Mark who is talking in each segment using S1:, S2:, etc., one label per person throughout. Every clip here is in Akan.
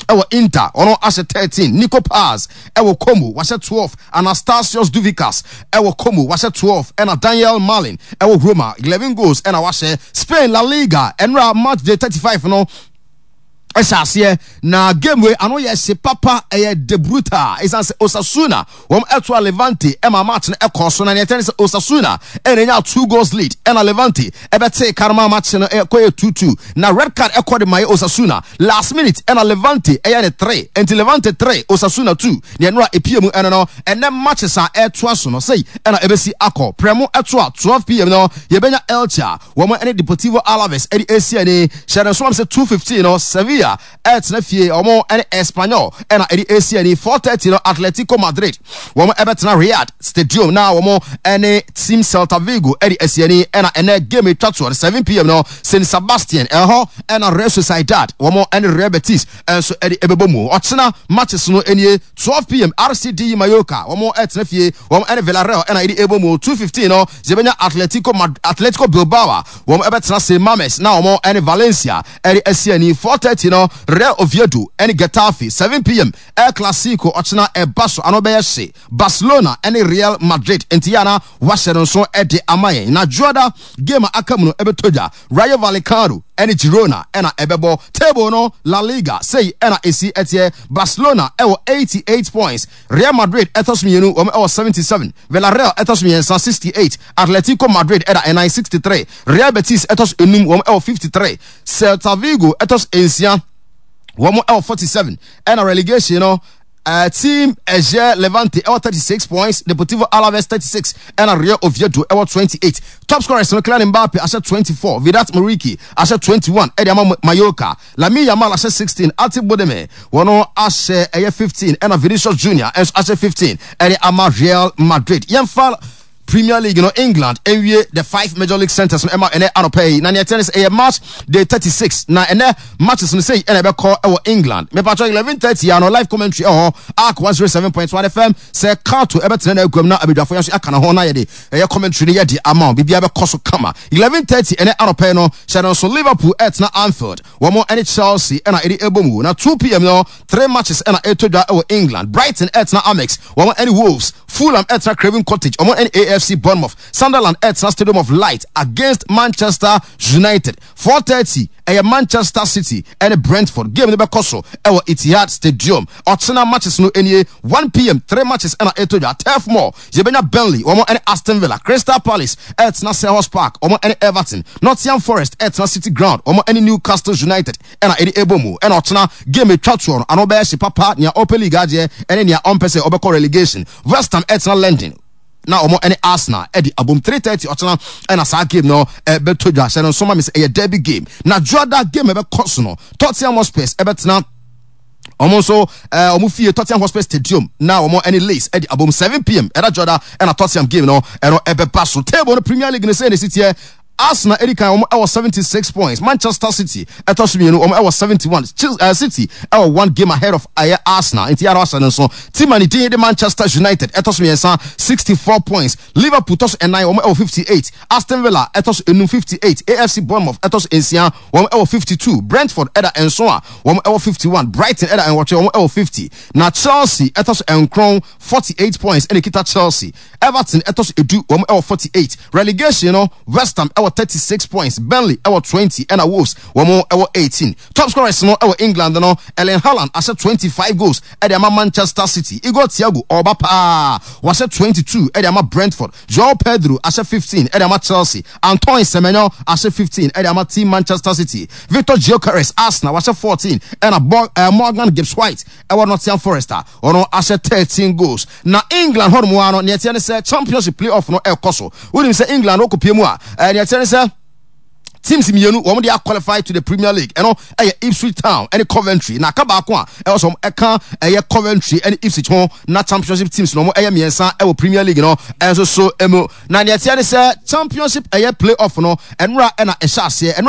S1: ewo Inter ono ashe 13 Nico Paz ewo Como washe 12 Anastasios Duvikas ewo Como washe 12 ena Daniel Malin ewo Roma 11 goals ena washe Spain La Liga enra match day 35 no Esasiye na game we ano ye se papa de bruta isanse Osasuna wom eto Levante ema match na ekoso na yetene se Osasuna enya 2 goals lead ena Levante ebete karma match na ekoye 2-2 na red card ekode my Osasuna last minute ena Levante ne 3 enti Levante 3 Osasuna 2 ne enra epiemu no ene matches a eto aso no sei ena ebesi akọ premo eto 12 pm no yebenya Elche wom ene Deportivo Alaves edi ACN share so am se 2:15 no Sevilla na fie omo ene Espanyol ena edi ACN 4:30 no Atletico Madrid womo ebetena Riyadh Stadium na womo ene Team Celta Vigo edi ACN ene game twatso 7 pm no San Sebastian ena Real Sociedad womo ene Real Betis enso edi ebebomu otena matches no enie 12 pm RCD Mallorca womo etena fie womo ene Villarreal ena edi ebomu 2:15 no zebenya Atletico Bilbao womo ebetena San Mames na womo ene Valencia edi ACN 4:30 no Real Oviedo and Getafe 7 pm El Clasico ochina Basso anobeyese Barcelona and Real Madrid entiana washeron so ede amaye na joda game akamuno ebetoja Rayo Vallecano and Girona ena ebebo table no La Liga say ena esi etie Barcelona ewo 88 points Real Madrid ethos mienu ewo 77 Villarreal ethos miensa 68 Atletico Madrid ena 63 Real Betis ethos enum ewo 53 Celta Vigo ethos ensia womo L47 and a relegation team Eje Levante 36 points Deportivo Alaves 36 and a Real Oviedo 28 top scorers Kylian Mbappe asha 24 Vidat Muriqi asha 21 Ediama Mallorca Lamine Yamal asha 16 Ati Bodeme wono asha 15 and a Vinicius Junior asha 15 Ediama Real Madrid Yemfal Premier League England enwie the 5 major league centers no ema ene anopay na ne tennis a match day 36 na ene matches no say ene be call England me patch 11:30 ya no live commentary Arc 107.1 FM say Kato ebetena na agwam na abedwafo yanso aka na ho na ye de commentary ne ye de amount bibia be koso kama 11:30 ene anopay no shadow so Liverpool na Anfield womo ene Chelsea ena edi ebomu na 2 pm no 3 matches ena etodwa England Brighton na Amex womo ene Wolves Fulham na Craven Cottage womo ene AFC Bournemouth Sunderland at Stadium of Light against Manchester United 4:30 Manchester City and Brentford game the Bekoso Etihad Stadium Otsena matches no any 1 pm 3 matches and etoja Turf Moor Jebenya Burnley omo any Aston Villa Crystal Palace at Selhurst Park omo any Everton Nottingham Forest at City Ground omo any Newcastle United and Eddie Ebomu and Otsena game twatwo and obeshi papa nia Open League aje and nia ompese obeko relegation West Ham at London na omo ene Arsenal edi abom 3:30 otena ena sa game no betoja se no so ma me say derby game na joda game be koso no Tottenham Hotspur ebetena omo so omo fie Tottenham Hotspur Stadium na omo ene Leeds edi abom 7 pm era joda ena Tottenham game no eno ebe paso table no Premier League ne say ne city Arsenal Erika was 76 points. Manchester City was 71. City 1 game ahead of Arsenal. Inti Arsenal so team and the Manchester United 64 points. Liverpool tos and 58. Aston Villa 58. AFC Bournemouth 52. Brentford and so 51. Brighton and 50. Now Chelsea and Crown 48 points. And kita Chelsea. Everton 48. Relegation West Ham 36 points. Burnley 20 and Wolves 18. Top scorers England Erling Haaland 25 goals at Manchester City. Igor Thiago Obapa was 22 at Brentford. Joao Pedro 15 at Chelsea. Antoine Semenyo 15 at team Manchester City. Victor Gyökeres Arsenal was 14 and Morgan Gibbs White at Nottingham Forest 13 goals. Now England hormuano niatiane say championship playoff no ekoso. We say England okopie mu a teams mienu wo dey qualify to the Premier League Ipswich Town and Coventry na kaba ko a also eka Coventry and Ipswich ho na championship teams no mo miensa Premier League no enso so emo na ne tie say championship playoff no enra na ehya ase enra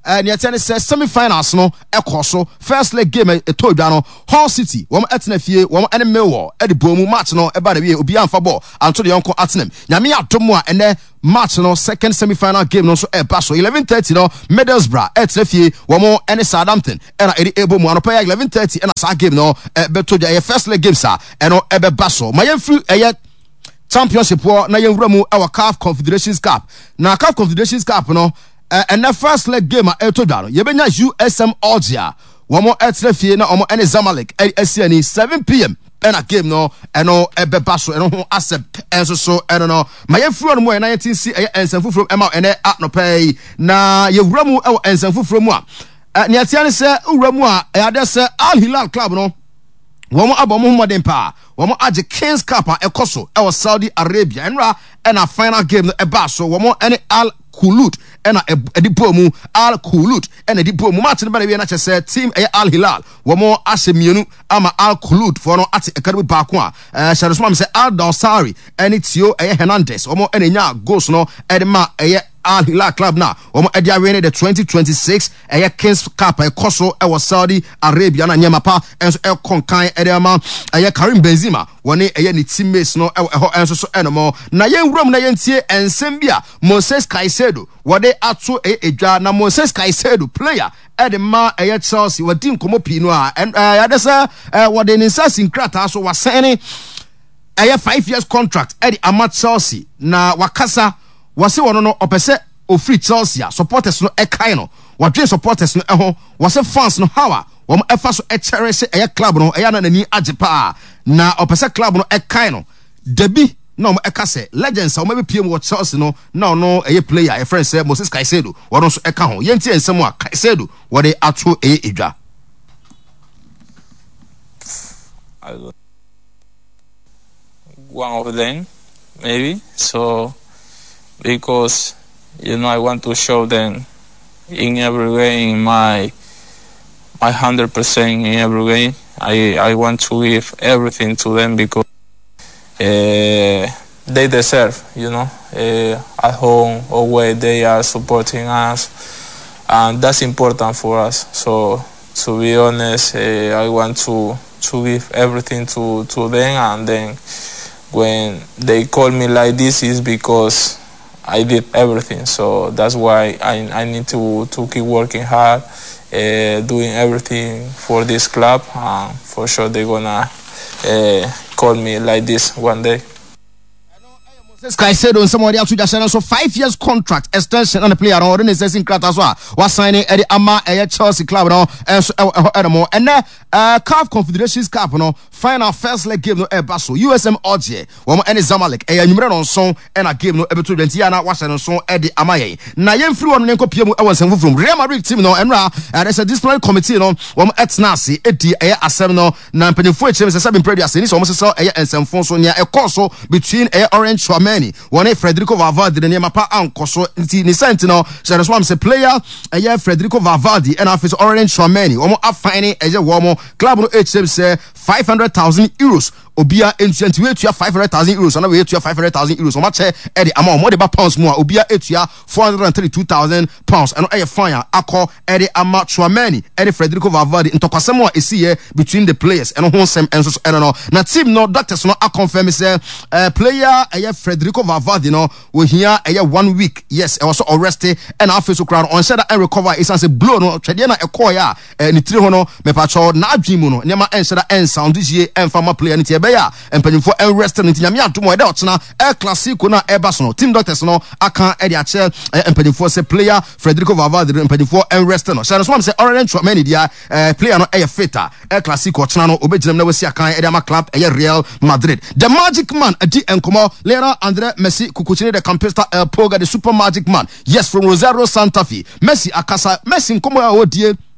S1: near tennis semi-finals no ekoso first leg game etodwa no Hull City wom etena fie wom ene Millwall edi bomu match no eba na wie obi amfa ball anto de yonko atenem nyame adomo a ene match no second semi-final game no so eba so 11:30 no Middlesbrough etena fie wom ene Southampton ena edi ebo mu anopa 11:30 ena sa game no betodwa ye first leg game sa eno ebeba so mayemfru championship war na yewura mu our CAF Confederations Cup na CAF Confederations Cup no and the first leg game etodwa no yebenya USM Alger womo etrefie na omo ene Zamalek asiani 7 p.m. and a game no eno ebeba so eno ho accept enso so eno no mayefuro no mu na yetinsi ensanfu from ema ene atnopay na yewura mu e ensanfu from mu a ne atia ne se wura mu a yade se Al Hilal club no womo abomo homoden pa womo age Kings Cup ekoso e was Saudi Arabia enra and a final game no eba so womo ene Al Khulud ena edipo mu Al Khulud ena edipo mu match no ba na chese team Al Hilal womo asemienu ama Al Khulud for no ati academy ba ko a sharisma me say Al Dawsari eni Tio Hernandez womo ena nya goals no edema Al Hilal club na womo edia win the 2026 Kings Cup ekoso e was Saudi Arabia na nyamapa enso e konkan edema Karim Benzema woni ni teammates no enso so enemo na yenwuram na yentie ensem bia Moses Caicedo wode ato edwa na Moses Caicedo player edema Chelsea wadi nkomo pinu a yadesa wode ninsa sinkrata so wasene 5 years contract edi ama Chelsea na wakasa wase wono no opese o free Chelsea supporters no ekai no wadwe supporters no eho wase fans no hawa wom efa so cherish club no na nani ajepa na opese club no ekai no debi na om ekase legends o mebe pm wo Chelsea no na no player a friend say Moses Caicedo wono so eka ho yenti ensem a Caicedo wode ato edwa
S2: one of them maybe so because I want to show them in every way in my 100% in every way. I want to give everything to them because they deserve, at home away they are supporting us, and that's important for us. So to be honest, I want to give everything to them, and then when they call me like this is because I did everything, so that's why I need to keep working hard, doing everything for this club. For sure they're gonna call me like this one day.
S1: Caicedo and somebody else just so 5 years contract extension on the player on the necessary crata as well was signing Eddie Ama Chelsea club no and CAF Confederations Cup no final first leg game no baso USM Alger wo any Zamalek numero no so and a game no ebeto 20 ya na was no so Eddie Ama na yemfiri won nko pia mu e won sanfo from Real Madrid team no enra there's a disciplinary committee no wo etnase edi asem no na mpanimfo echire se sabin previous ni so mo se ensemfo so nya ekoso between Orange Chouameni one Federico Valverde ne mapa ankoso nti ni sent no share so am say player Federico Valverde and office Orange Chouameni omo afine womo club no HM say 500,000 euros obia entuanti we tua 500,000 euros na we tua 500,000 euros omo che e de amount mo de ba pounds mo obia etua 432,000 pounds and fine akọ e de ama Chouameni e de Federico Valverde ntokwasem a esi between the players and ho sem enso no na team no doctors no confirm say player Federico Valverde no we here 1 week yes e was arrested and after so crown on said and recover is as a blow no twede na ekoya ni tiri ho no me pa cho na adwimu no nema enshada en sound this year en fama player ni be ya empanimfo en rest ni nyame adomo e de otena El Clasico na eba so no team doctors no aka e de ache empanimfo se player Federico Valverde empanimfo en rest no so am say Orange Chouameni dia player no e fitter El Clasico otena no obejinam na wasi akan e de ama club e Real Madrid the magic man adi enkomo Lionel Andre Messi Kukuchini the Campista El Poga the super magic man yes from Rosario Santa Fe Messi akasa Messi nkomo a odie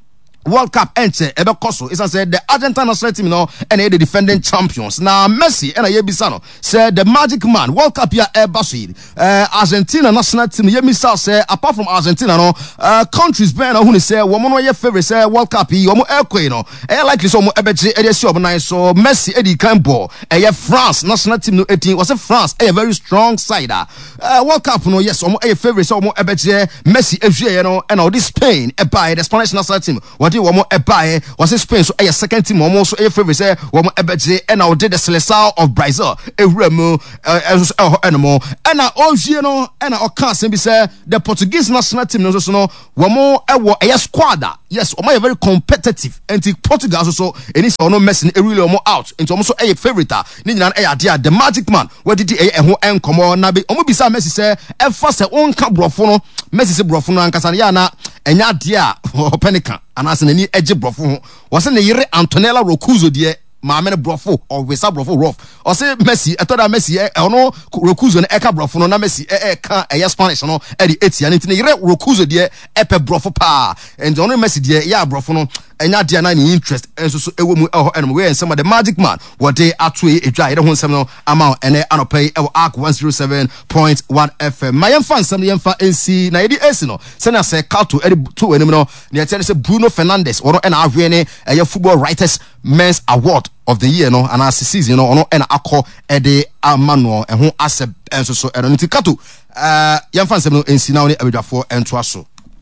S1: World Cup enche ebe koso is said the Argentine national team no and the defending champions. Now Messi and Yebisano said the magic man World Cup here Bashi Argentina national team Yemisa say apart from Argentina no countries ben who say woman no your favorite say World Cup yi omo ekwe no likely so omo ebeje edesi obnan so Messi edi kan ball France national team no 18 was France a very strong side World Cup no yes omo favorite so omo ebeje Messi ehwe no and all this Spain by the Spanish national team what you womo ebae was Spain so a second team omo so a favorite say womo ebeje and all did the Seleção of Brazil ewremu enemo and ohwe no and o kan say be say the Portuguese national team no so no womo ewo a squad yes omo very competitive and Portugal so any so no Messi really omo out into omo so a favorite ni nyina e the magic man what did e ho enkomo na be omo bisa Messi say e fa say onka brofo no Messi say brofo no ankasa ya na enya de a openika anase nani eje brofo ho wo se ne yire Antonella Roccuzzo de maame brofo or wesa brofo rough or say Messi etoda Messi ono Roccuzzo ne eka brofo no na Messi ka Spanish no e di etia ne yire Roccuzzo de epe brofo pa and ono Messi de ya brofo no enya dia na ni interest enso so ewo mu enom we ensem the magic man what they atwe edwa ire ho nsem no ama ene anopai ewo arc 107.1 FM my fan nsem ye mfa nc na yedi esi no se na se Kato edi to enim no ne yete se Bruno Fernandes ono ena ahwe ne football writers men's award of the year no and as season no ono ena akọ ede amano ho aseb enso so eno nti Kato ye mfa nsem no nc na oni abedwafo ento aso.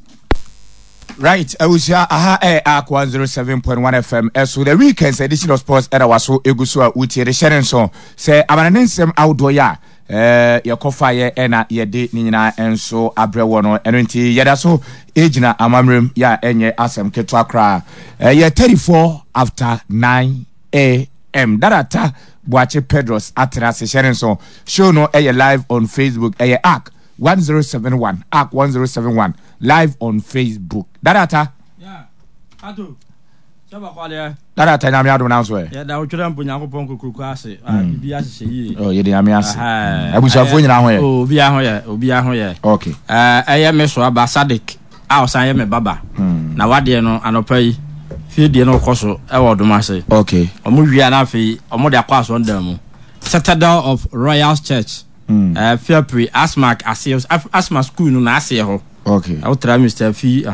S3: Right, I was ARC 107.1 FM. So the weekend's edition of sports era was so egusua uti the sharing song. Say amanensem outdoor ya. Your coffee ena ye de nina and so abrewono and yada so agina amamrim ya enye asem ketwa kra. Ye 34 after 9 a.m. Darata Boache Pedros Atras sharing song. Show no live on Facebook ARC 1071 ARC 1071 live on Facebook. Darata.
S4: Yeah. Ado. Chaba kwale.
S3: Darata nyame ado na so e.
S4: Yeah, da otwere mpo Nyankopon kokruku ase. Bibia hye yi.
S3: Oh, ye de nyame ase. Abusuafo nyina ho ye.
S4: Oh, bia ho ye.
S3: Okay.
S4: Eye me so aba Sadik. A osan ye me baba. Na wade no anopa yi. Fie die no koso e wodom ase.
S3: Okay.
S4: Omo wia na afi, omo de akwa so ndam mu. Citadel of Royal Church. Fair pre Asmac Asios Asma school no na ase ho.
S3: Okay.
S4: I will try Mr. Fee,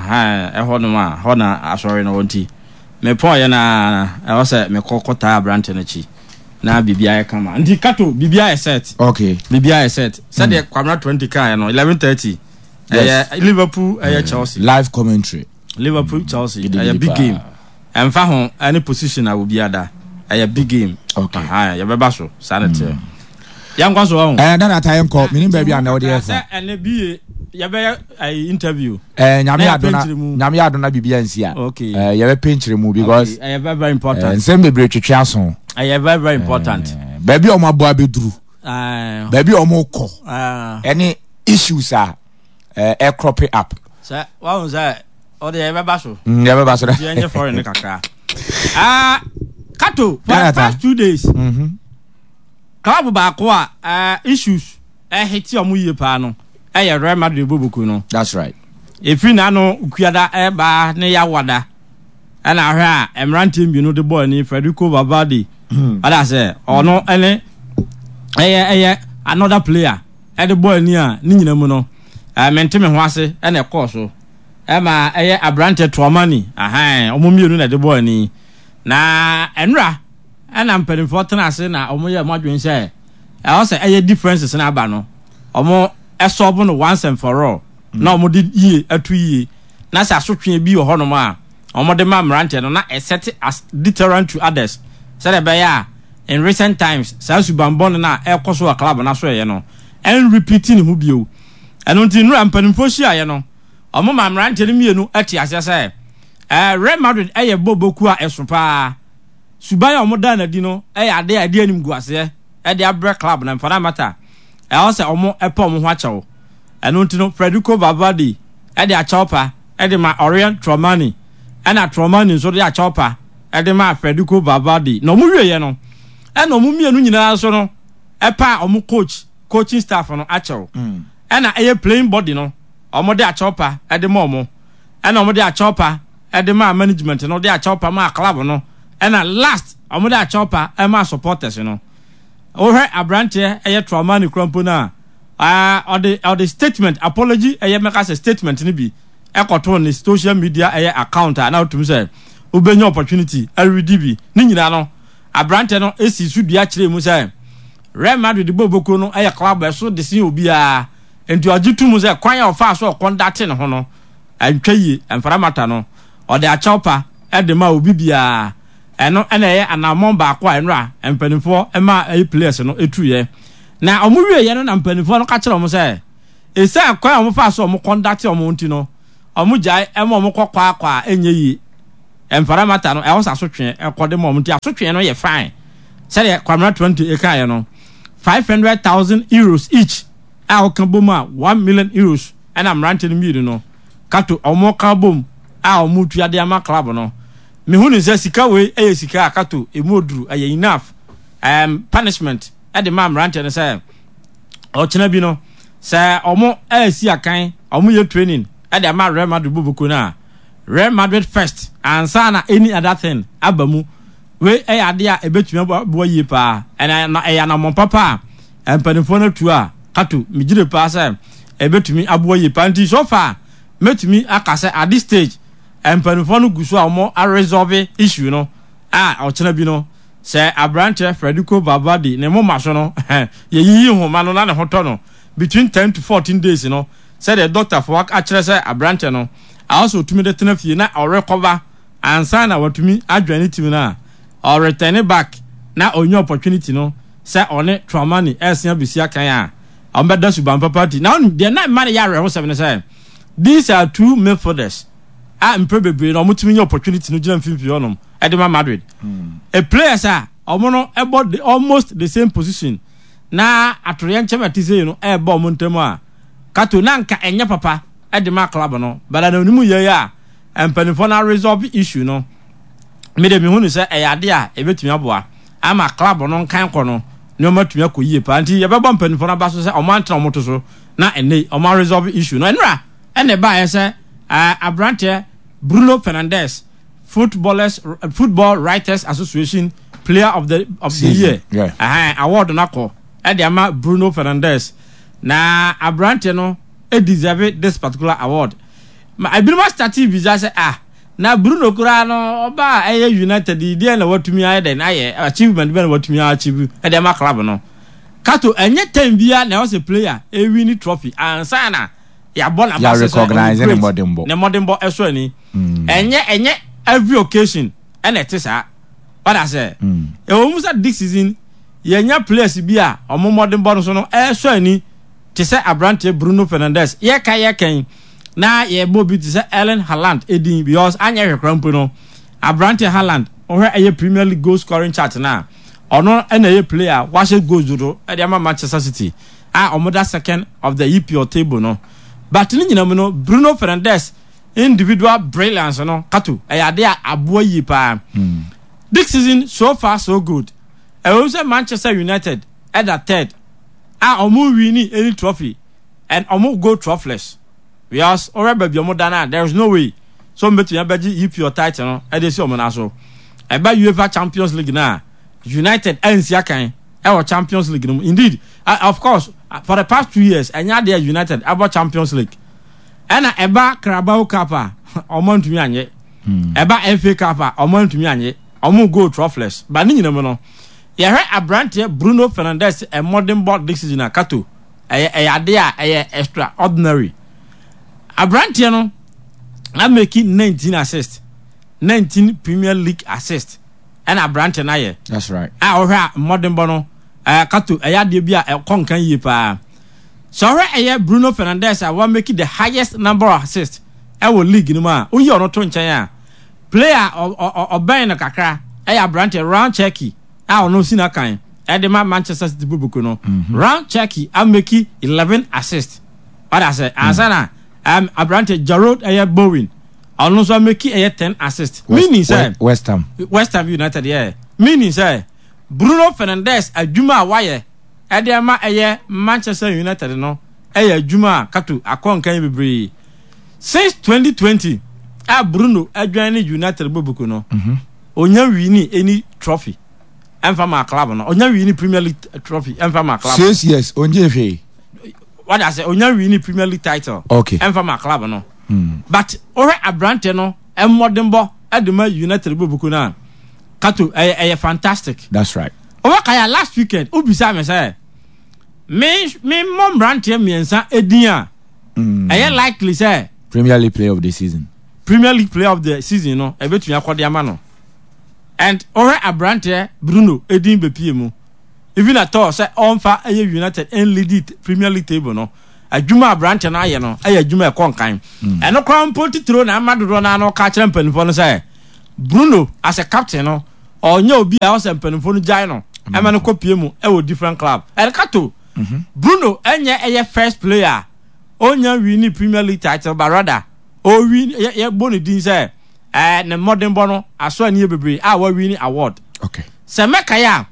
S4: Hona, sorry, no one tea. Me poor na, I was at me cocota brantenachi. Now, BBI come on. And Kato, BBI set.
S3: Okay.
S4: BBI set. Said the camera 20 car, no, 11:30. Liverpool, Chelsea.
S3: Live commentary.
S4: Liverpool, Chelsea. A big game. And for home, any position I will be at that. A big game.
S3: Okay.
S4: You have a basso, sanitary. Young was wrong.
S3: And then I time call, meaning baby, I know the
S4: and be. Yabe interview
S3: nyame adona bibia nsia
S4: okay
S3: yabe pinchire mu because
S4: very important
S3: nsem bebre twetwa so
S4: very important
S3: baby o mabo abeduru baby o mo ko any issues are crop up
S4: sir what was that or the yabe baso
S3: yabe
S4: foreign kakra Kato for the past 2 days club ba ko issues hit omo yie pa no Real Madrid bubuku no.
S3: That's right.
S4: If you no ukuada eba ne ya wada. And ahwa emranti mbinu de boy ni Federico Valverde. Ada say ono ene another player. The boy ni nyina mu no. Menteme ho ase ene course so. Ma abrante Tchouameni. Omo mienu na de boy ni. Na enra ena mpedifo tena ase na omo ye madwen say. I say differences na aba no. Omo esobo no once and for all na omo de ye atu ye na sa sotwe bi ho no ma omo de ma mrante no na set as deterrent to others say the bear in recent times sa subambon na ekoso a club na so ye no en repeating hu bio eno nti nura mpanimfo hia ye no omo ma mrante no mienu ati ase say Real Madrid eye boboku a eso pa suban omo da na di no ade anim guase de abre club na mfana mata say omo epo omo ho achawo eno ntino Federico Valverde de achopa de ma Orient Tchouameni na Tchouameni so de achopa de ma Federico Valverde no mu wiye no na omo mienu nyina so no epa omo coaching staff no achawo na playing body no omo de achopa de ma omo na omo de achopa edema management no de a chopa ma club no and last omo de a chopa e ma supporters no o he abrante eye trauma ni krampo na or the statement apology eye make as a statement ni bi e koto ni social media eye account na otum say obenya opportunity already bi ni nyina no abrante no esi su dua kire mu say Real Madrid boboko no eye club so de sin obi a enti agitu mu say kwan ya ofa so conduct ne ho no antwaye amfaramata no or the chopa e de ma obi bia eno ena ye anamon ba kwa enra empanifo ema ayi players no etuye na omuwie ye no na empanifo no ka kire omo say esa kwa omo fa so omo conduct omo nti no omo jai ema omo kwa enye yi emfaramata no e wo sasotwe ekode mo omo nti asotwe no ye fine say the kwamra 20 eka ye no 500,000 euros each a o kan boma 1 million euros and am ranting me no kato omo kan bom a omo tuade ama club no me hu ni say sika we e sika kato emoduru aye enough punishment e de mam ranting say o chena bi no say omo si akan omo ye training e de ama Real Madrid boboko na Real Madrid first and sana any other thing abamu we ade a ebetumi bo yi pa na na mon papa empanifo na tu a kato migire pa say ebetumi abo yi pa nti so far metumi akase at this stage empanifo no guso a mo a resolve issue no o chena bi no say abrante Federico Valverde ne mo maso no ye yi homa no na ne hoto no between 10 to 14 days no say the doctor for work actually say abrante no also tumi de tenafie na o recover ansa na watumi adwane team na or return back na onye opportunity no say on trauma ni esia bisia kan a ombeda suban party now the na man ya reho 7 say these are two midfielders improbably no mutumi nye opportunity no gina mfimfi onom Edema Madrid a players omo no about almost the same position na atoyan chemati say no e ba omo ntemu a kato na nka enye papa Edema club no bala na onimu ye ya empanifo na resolve issue no me de me hu ni say eyade a ebetumi aboa ama club no nkan ko no ne o matumi akoyie pa nti ye beba mpanifo na ba so say o man tra omoto so na ene o man resolve issue no enra ene ba ye say abrante Bruno Fernandes Football Writers Association Player of the Year award na ko e de ama Bruno Fernandes na abrante no e deserve this particular award I been must start visa say na Bruno kura no oba eye United dey na watumi aye den aye achievement be na watumi achieve e dey ma club no kato enye time bia na was a player e win trophy ansa na ya bona ba so
S3: recognize ne modern
S4: ball eso ani enye every occasion and it is what I say e o musa this season yenya players bia omo modern ball so no eso ani te say abrante Bruno Fernandes ye kan na ye bobi to say Erling Haaland edin because anya hwekrampo no abrante Haaland o he Premier League goal scoring chart na ono na ye player wash goals do e dey Manchester City omoda second of the EPL table no but ni nyina no Bruno Fernandes individual brilliance no kato eyade abo yi pa this season so far so good e will say Manchester United at the third omo win any trophy and omo go trophyless because already be omo dana there is no way so metu ya beji EPL title no e dey see omo na so e ba UEFA Champions League na United ansi akan e Champions League no indeed of course for the past 2 years enya dey United about Champions League ena eba Carabao Cup omo ntumi anye eba FA Cup omo ntumi anye omo go trophyless ba ni nyina mo no ye hwe abrante Bruno Fernandes a modern ball this season akato ade a extraordinary abrante no na make 19 assists 19 Premier League assists and abrante na ye
S3: that's right
S4: o hwe modern ball no kato ade bia konkan yi pa so hwe Bruno Fernandes I want make the highest number of assists e wo league ni ma o yi ono to nchen a player oben na kakra abrante round checky ono sina kan edema Manchester City bubuko no round checky make 11 assists what I say ansana abrante Jarrod Bowen ono so make 10 assists meaning say
S3: West Ham
S4: United yeah meaning say Bruno Fernandes adwuma waye edema Manchester United no adwuma kato akonkan bebre since 2020 Bruno adwan ni United bobuku no onya wini any trophy emfa ma club no onya wini Premier League trophy emfa ma club
S3: 6 years onje fe
S4: what I say onya wini Premier League title emfa ma club no but ore abrante no modern edema United bobuku na kato fantastic.
S3: That's right.
S4: Owa kaya last weekend ubisa me say me mom brante miensa edian likely say
S3: Premier League player of the season
S4: no ebetumi akode ama no and ore abrante Bruno edin bepie mu even at all say onfa United and lead Premier League table no adwuma abrante na aye no adwuma e konkan eno kwan potitro na amadodo na no ka champion no say Bruno as a captain no onya obi a was champion no jai no ama no kopie mu e wo different club el kato Bruno enye first player onya win Premier League title but rather o win ye boni din say ne modern bono aso ani bebre a wa win award.
S3: Okay.
S4: Se mekaya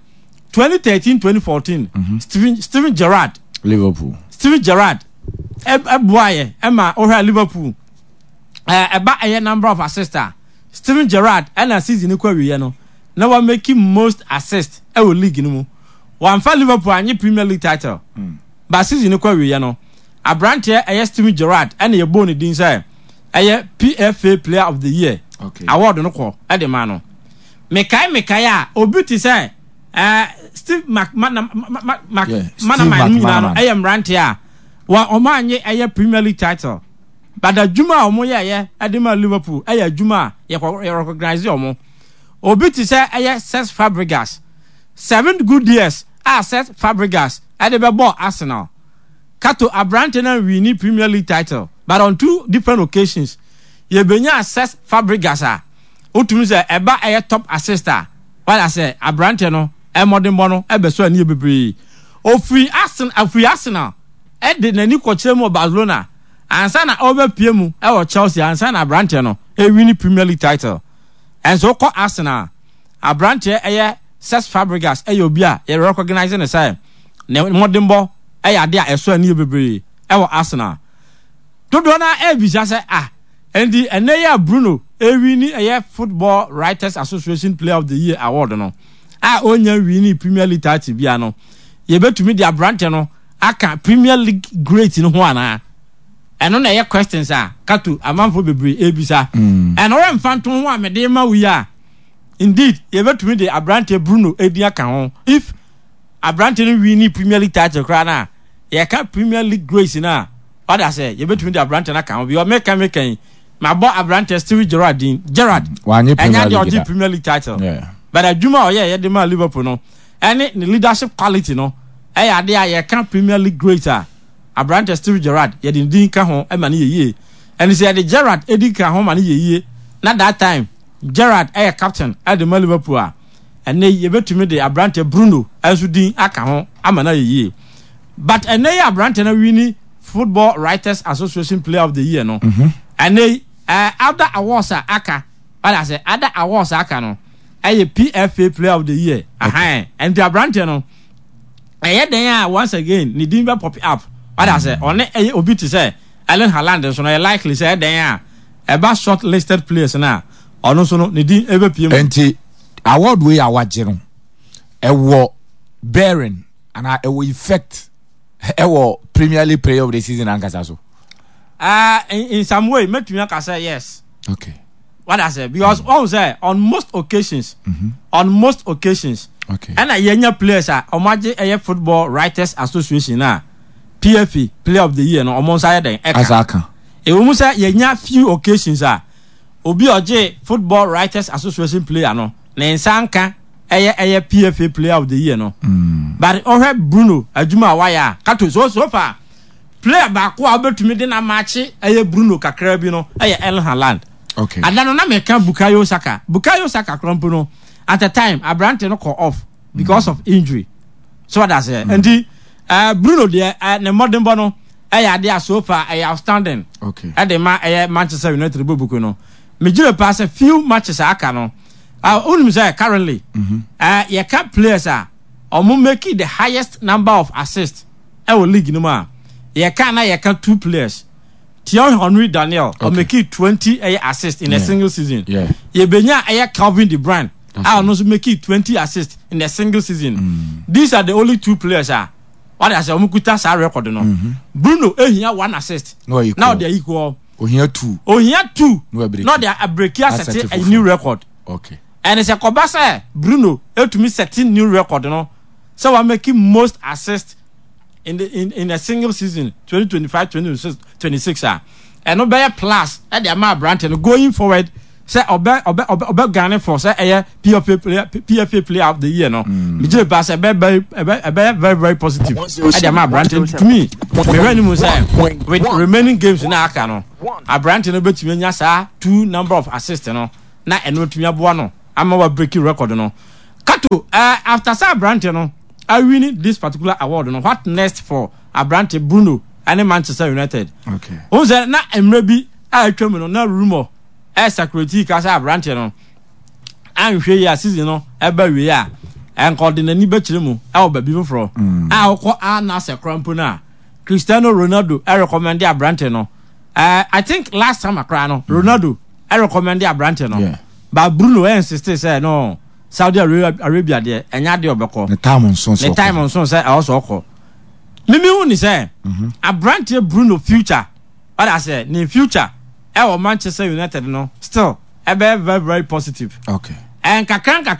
S4: 2013-2014 Steven Gerrard
S3: Liverpool.
S4: Steven Gerrard boye ema ohra Liverpool eba a number of assists. Steven Gerrard and season kwa wiye no na wa make most assist e wo league no mu wa fa Liverpool anyi Premier League title ba season kwa wiye no abrante Steven Gerrard and ye boni din say PFA player of the year award no ko e de ma no mekai a obi say Steve McManaman mbrante a wa omanye Premier League title but the juma omo ye edema Liverpool juma ye recognize omo obi say Cesc Fabregas 7 good years Cesc Fabregas edebebo Arsenal kato abrante na win Premier League title but on 2 different occasions ye benya Cesc Fabregas otumi say eba top assister what I say abrante no modern bono ebeso ani bebre ofri Arsenal de nani ko chemo Barcelona ansa na over piemu e wo Chelsea ansa na abrante no win Premier League title and so ko Arsenal abrante Cesc Fabregas obi a ye recognize ne say modern bo ade a eso ani bebre e wo Arsenal dodo na bisa say endi eneya Bruno win Football Writers Association Player of the Year award no onya win Premier League title bia no ye betumi di abrante no aka Premier League great no ho ana eno na questions kato amanfo bebre ebisa eno re mfanto ho amede ma wi indeed ye betumi di abrante Bruno edi aka ho if abrante no win Premier League title kra na ye ka Premier League great na what I say ye betumi di abrante na ka ho bi o mekan ma bo abrante Steven Gerrard
S3: wanye
S4: Premier League title but adwuma ye de ma Liverpool no any leadership quality no ade a ye kan Premier League greater abrante Steven Gerrard ye din ka ho e ma ne yeye and say the Gerrard edi ka ho ma ne yeye na that time Gerrard captain at the Liverpool and ye betumi de abrante Bruno asu din aka ho ama na yeye but abrante na win Football Writers Association Player of the Year no and other awards aka what I say other awards aka no PFA Player of the Year and the abrante no then once again ni din be pop up what I say on obi to say Erling Haaland so no likely say then about short listed players na ono so no ni din ebe piem
S3: enti award we awaje no ewo bearing and ewo effect ewo Premier League Player of the Season ankasa so
S4: in some way metumi aka say yes.
S3: Okay.
S4: What I say because all say on most occasions okay and yenya players omaje Football Writers Association PFA Player of the Year no omo say den
S3: eka
S4: e wo mu say yenya few occasions obi oje Football Writers Association player no na nsanka PFA Player of the Year no but ohwe Bruno adwuma waya kato so far player ba ko abetumi de na match Bruno kakra bi no Erling Haaland.
S3: Okay.
S4: And then na meka Bukayo Saka krompo no at the time abrante no call off because of injury. So what I say and the Bruno there ne modern bono there so far outstanding.
S3: Okay.
S4: And the Manchester United buku no. Me jure pass a few matches aka no. Only say currently ye can players omo make the highest number of assists e league no ma. Ye can 2 players. Thierry Henry Daniel or make it 20 assists in a single season.
S3: Yeah.
S4: Yebenya Calvin De Bruyne. I also make it 20 assists in a single season. These are the only 2 players. What I say, Omukuta sa record no. Bruno here 1 assist.
S3: No,
S4: now they're equal.
S3: Here 2.
S4: Here 2.
S3: No,
S4: now they are breaking a new record.
S3: Okay.
S4: And it's a Kobasa Bruno to me setting new record, So I'm making most assists in a single season 2025 2026 and no better plus at the amount Branton going forward. Say obe Ghana for say PFA player of the year no. Me pass a very positive. At the amount Branton to me. Me when you say with remaining games in aka no. A Branton no betimi nya sa 2 number of assists no. Na eno tumi aboa no. Ama wa breaking record no. Kato after say Branton no I win this particular award no. What next for a Branton Bruno and Manchester United?
S3: Okay.
S4: O say na emre bi a twem no na rumor security kasa Branton no anhwe ya season no eba we ya enko de nani bekire mu e obabi foforo a okọ ana se krampo na Cristiano Ronaldo recommend a Branton no I think last time akra no Ronaldo recommend a Branton no but Bruno insisted say no Saudi Arabia there enya de obekọ
S3: the time on so
S4: say also okọ mimi hu ni say a Branton Bruno future what I say ni future Manchester United no still very positive.
S3: Okay.
S4: And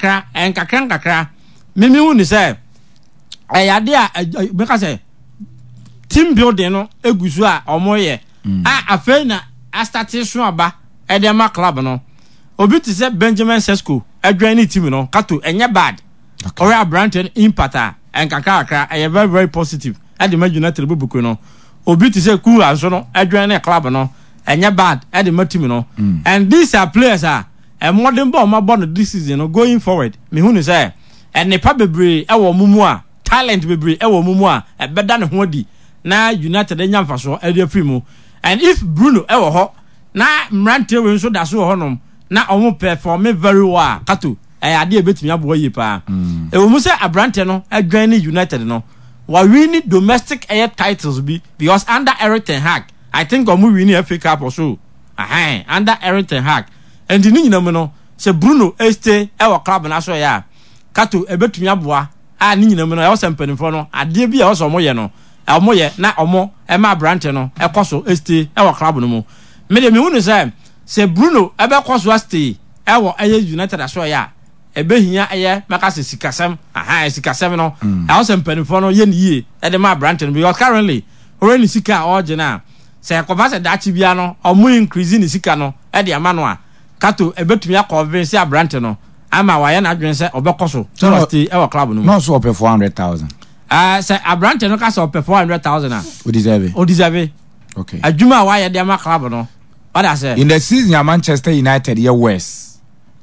S4: kakra mimi hu ni say yade a make say team building no egusu a omoye afei na start so aba edema club no obi ti say Benjamin Sesko adwan ni team no kato enye bad or Branton impact and kakra very positive at the United bubuko no obi ti say cool aso no adwan ni club no enya bad at the team no and these are players modern ball ma born this season going forward me hu ni say and ne pa bebre e wo mumu a talent bebre e wo mumu a e beda ne ho di na United enya mfaso e dey free mu and if Bruno e wo ho na mrante we nso da so ho nom na omo perform very well kato e ade e betimi abo yi pa e wo mu say abrante no adwan ni United no wa win domestic air titles bi because under Eric Ten Hag I think omo win FA Cup or so under Eric Ten Hag and the nyina mu no say Bruno stay e wo club na so ya kato e betumi aboa a ni nyina mu no e wo sempanifo no ade bi e wo so mo ye no omo ye na omo e ma branch no e koso stay e wo club no mu me de me hu no say Bruno e be koso stay e wo United aso ya e be hia eye maka se sikasem sikasem no e wo sempanifo no ye ni ye e de ma branch no because currently already sika original say ko ba se dachi bia no omo increase ni sika no e de ama no a kato e betumi convince a branch no ama wa ye na adwen se obekoso so stay e wo club no
S3: no so pay 400,000
S4: say a branch no ka so pay 400,000
S3: o deserve okay
S4: adwuma wa ye de ama club no what I say
S3: in the season Manchester United ye West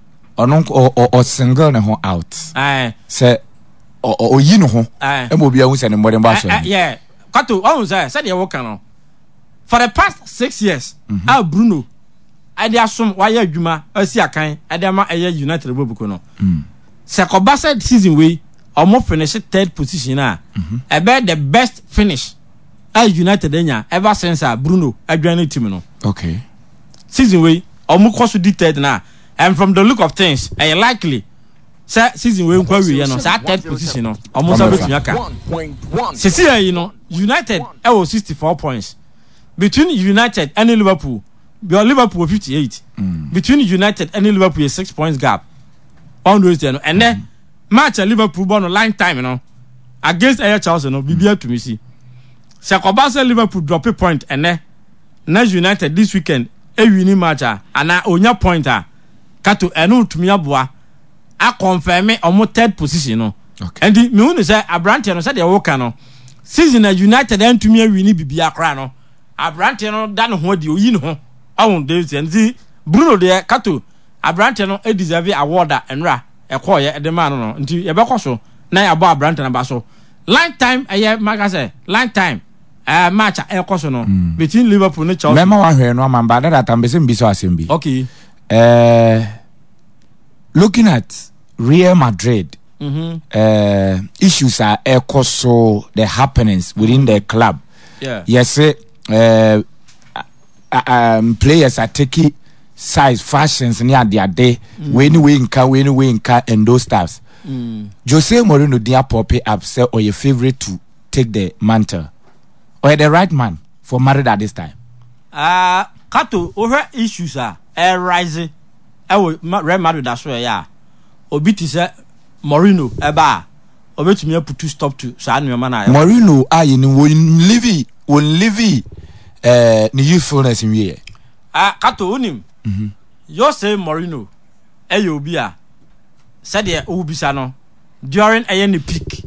S3: or single ne ho out say o yi no ho e mo bia hu se ne modern ba so
S4: yeah kato o say de wo kan no for the past 6 years Bruno ade asom wa ye adwuma asi akan ade ama United bobuko no se ko ba said season we omo finish 3rd position about the best finish United enya ever since Bruno adwan team no
S3: okay
S4: season we omo course di 3rd na and from the look of things likely say season we nkwa we no say 3rd position no omo so betumi aka se see United was 64 points between United and Liverpool. Liverpool 58 between United and Liverpool 6 points gap on those there and then match Liverpool born line time against Chelsea bibia to me see Sakobasa Liverpool drop a point and then next United this weekend win match and onya point kato enu to me aboa a confirm omo 3rd position okay. And me who say Abrante no say dey work season United and to me win bibia kra no Abrante no dan ho di oyi no ho awon David and see Bruno de kato Abrante no deserve award enra e call ye de man no nti ye be koso na ya bo Abrante na ba so line time maka say line time match e koso no between Liverpool and Chelsea
S3: mema wa hwe no amamba that ambese mbiso asembi
S4: okay
S3: looking at Real Madrid issues are the happenings within the club yes players are taking size fashions near their day when we inca and those stuffs. Jose Mourinho dia pop up say or your favorite to take the mantle or the right man for Madrid at this time.
S4: Kato over issues are rising. Real Madrid that's where ya. Obi ti say Mourinho eba obi me put to stop to sa no man na.
S3: Mourinho ayi ni won live ni youthfulness in we.
S4: Kato unim. You say Mourinho obi a said ye obisa no during any peak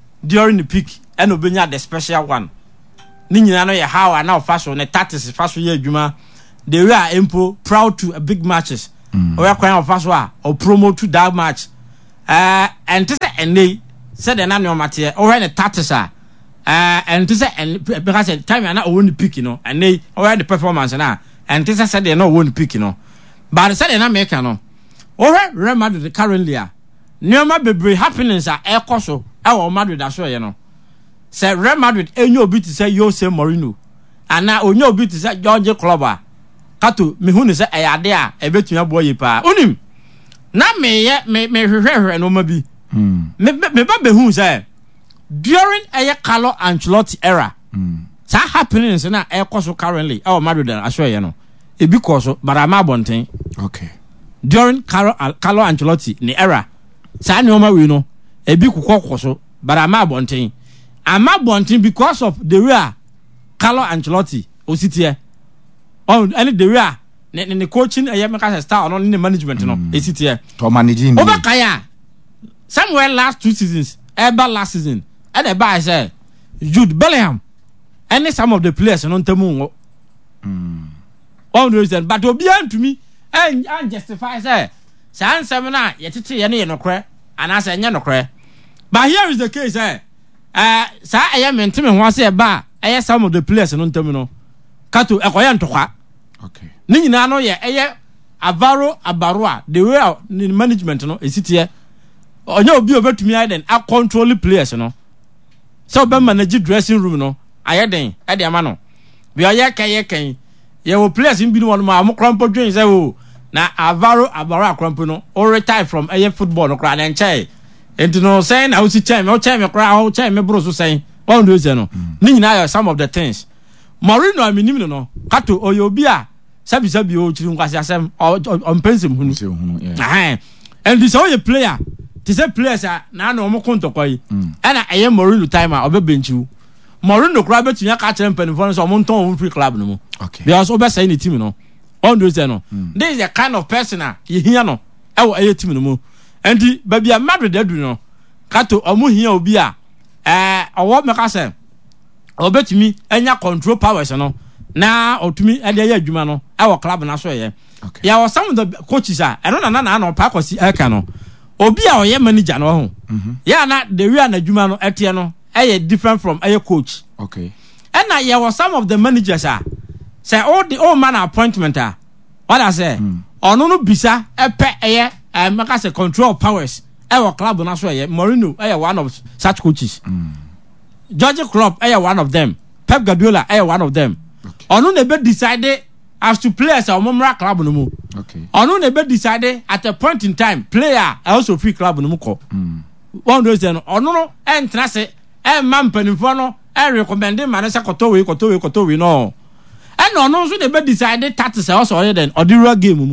S4: and obenya the special one. Ni nyina no ye how and now fashion ne tactics fashion ye adwuma. They were impo proud to a big matches. We are quite of fashion or promote to that match. And to say and they said the name matter or any tactics and to say and because time and not own pick and they or the performance and to say said they no own pick but said and America no or Real Madrid currently Neoma bebre happiness air coso our Madrid as well say Real Madrid enyo obi to say Jose Mourinho and now onyo obi to say George Klopp Kato me hu ne say ayade a ebetuma boye pa onim na me hwehwehwe no ma bi me ba be hu say during Carlo Ancelotti era sa happenings na e koso currently our Madrid ashoye no e bi koso barama bonten
S3: okay
S4: during Carlo Ancelotti ni era sa ne o ma we no e bi kokoso barama bonten ama bonten because of the way Carlo Ancelotti ositie on any the way ne coaching make style on the management no esitie
S3: to managing
S4: over kaya somewhere last 2 seasons last season and the buy say Jude Bellingham and some of the players no ntemu on the reason but obian to me and justify say san semina yetete ye ne nokre anase nye nokre but here is the case sa mentime ho ase ba some of the players no ntemu no kato ekoya ntokwa
S3: okay
S4: ni nyina no ye Abaroa the way ni management no esitie onya obi obetumi aden a control players no so be manage dressing room no ayeden e de ama no bi oye kan ye wo players in bi no ma mo krampo dwen say o na Abaroa krampo no o retire from football no kra na nche enti no say na o si chen me kra o chen me bro so say won do say no ni nyina some of the things Mourinho aminim no kato oyobi a sabi o chiri nkwasi asem on pensim hunu and this all player to say players na na omo kontokwa yi na Mourinho time a obebenchiu Mourinho kra betunya ka chere mpanifo so omo nton free club no mu because obe say ni team no on do say no this is the kind of person ye hia no e wo team no mu and baby a Madrid adu no kato omo hia obi a owo meka say obetumi enya control powers no na otumi ade ya adwuma no e club na so ye ya was some of the coaches eno na pa kwasi eka no obi a oye manager no ho ya na the way na adwuma no etie no different from coach
S3: okay
S4: and na ya was some of the managers say all man appointment what I say ono no bisa epe make say control powers e club na so ye Mourinho one of such coaches George Klopp one of them Pep Guardiola one of them onu ne be decided as to players omomra club no mu
S3: okay
S4: onu ne be decided at a point in time player also free club no mu ko one those no onu no entra se man panifo no recommend man se koto we no and onu so ne be decided that is also then ordinary game mu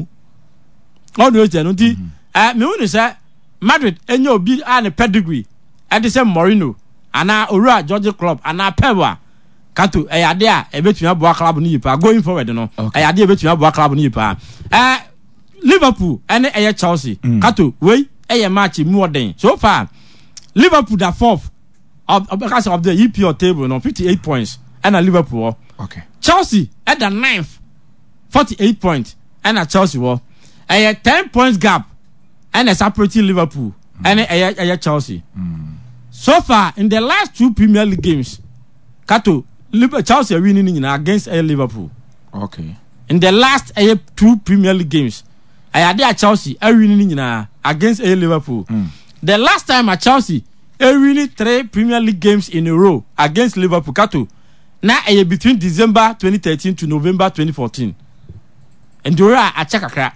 S4: one those no ti me wonu say Madrid enye obi an pedigree e dey say Mourinho ana Owura George Klopp ana Pep Kato eyade a ebetumi abo club no yipa going forward no eyade ebetumi abo club no yipa Liverpool and Chelsea Kato we match more than so far Liverpool the fourth of the EPL table no 58 points and Liverpool
S3: okay
S4: Chelsea at the 9th 48 points and Chelsea 10 points gap and separating Liverpool and Chelsea so far in the last 2 Premier League games Kato Chelsea winning against Liverpool.
S3: Okay.
S4: In the last 2 Premier League games, Chelsea winning against Liverpool. The last time at Chelsea winning 3 Premier League games in a row against Liverpool. Kato na between December 2013 to November 2014 and ora a check kakra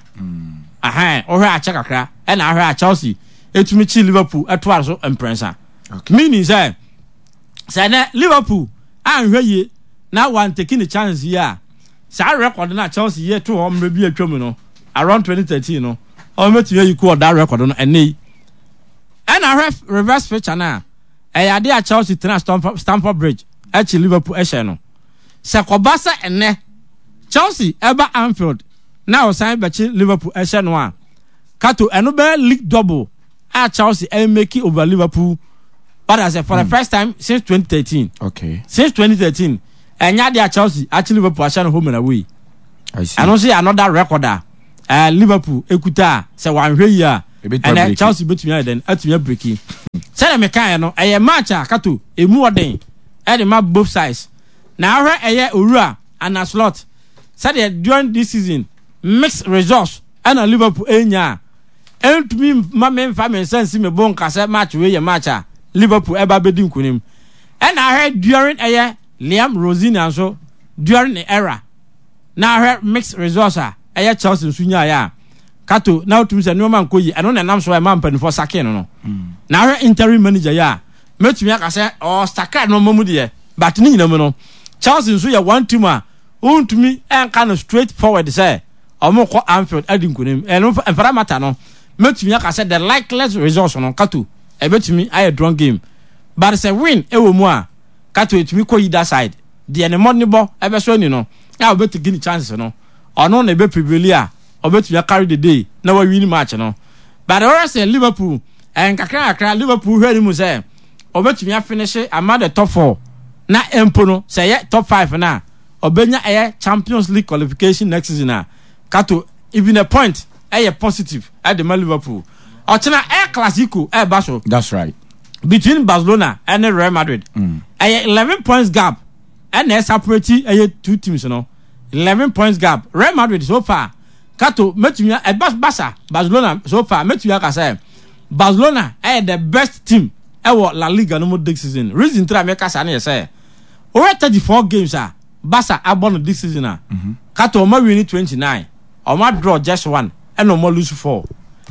S4: ora a check kakra and a Chelsea etumi chi Liverpool atwa so imprensa meaning say na Liverpool anhwe ye na one taking the chance here sa record na Chelsea ye to hom be atwam no around 2013 no o metu you call that record no ene and a reverse picture na ade a Chelsea tena Stamford Bridge at Liverpool no se kobasa ene Chelsea eba Anfield now sign be Liverpool no a kato eno be league double a Chelsea make over Liverpool but as for the first time since 2013
S3: okay
S4: since 2013 enya de a Chelsea actually Liverpool no home and away
S3: I see
S4: and also another recorder Liverpool ekuta se wan hwe yi a and Chelsea betumi then atumi breaking say me kan no eye match a kato emu oden e de ma both sides na ahwe eye Owura and a slot said during this season mixed results and Liverpool enya entumi ma me fa me sense me bon kase match we ye match a Liverpool eba bedi nkunim and ahwe during eye Liam Rosini and so during the era na ahwe mixed results a eye Chelsea nsunya ya kato now to say no man koyi eno na nam so e man panifo sake no na ahwe interim manager ya metumi aka say o saka no mamu de but ni nyina mu no Chelsea nso ya one team a untumi enka no straight forward say omo ko Anfield adinkunim eno enfara mata no metumi aka say the likeliest results no kato e betumi aye drawn game but say win e wo mu a kato etumi ko either side de ene money bo e be so ni no ya obetu gini chances no ono na be prevail a obetumi carry the day na wa win match no but or say Liverpool en kakra Liverpool hwari mu say obetumi finish among the top 4 na empo no say top 5 na obenya Champions League qualification next season na kato even a point positive at the Liverpool ochina Clasico baso
S3: that's right
S4: between Barcelona and Real Madrid 11 points gap and separate two teams no 11 points gap Real Madrid so far kato metumia Barcelona so far metumia ka say Barcelona the best team La Liga no more this season reason to make us say over 34 games Barca abon this season kato ma win 29 or ma draw just 1 and no more lose 4